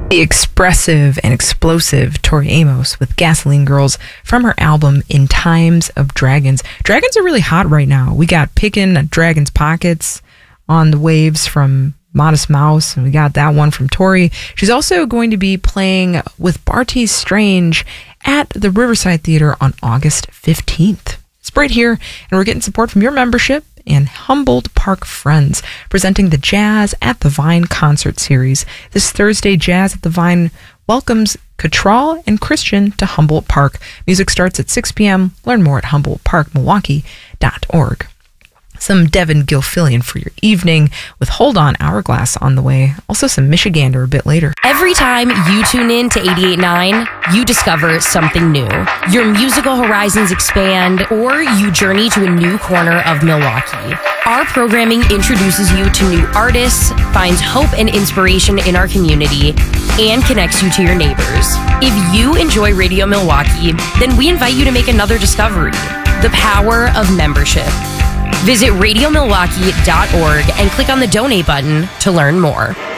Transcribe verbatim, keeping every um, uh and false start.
The expressive and explosive Tori Amos with Gasoline Girls from her album In Times of Dragons. Dragons are really hot right now. We got Pickin' at Dragon's Pockets on the waves from Modest Mouse, and we got that one from Tori. She's also going to be playing with Barty Strange at the Riverside Theater on August fifteenth. It's right here, and we're getting support from your membership and Humboldt Park Friends, presenting the Jazz at the Vine concert series. This Thursday, Jazz at the Vine welcomes Cattrall and Christian to Humboldt Park. Music starts at six p.m. Learn more at humboldt park milwaukee dot org. Some Devin Gilfillian for your evening with Hold On Hourglass on the way. Also some Michigander a bit later. Every time you tune in to eighty-eight point nine, you discover something new. Your musical horizons expand, or you journey to a new corner of Milwaukee. Our programming introduces you to new artists, finds hope and inspiration in our community, and connects you to your neighbors. If you enjoy Radio Milwaukee, then we invite you to make another discovery: the power of membership. Visit radio milwaukee dot org and click on the donate button to learn more.